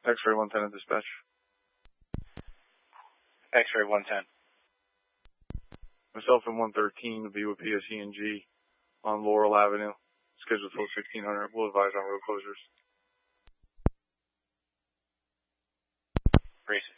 X-ray 110 in dispatch. X-ray 110. Myself and 113 will be with PSE&G on Laurel Avenue. Scheduled till 1600. We'll advise on road closures. Racing.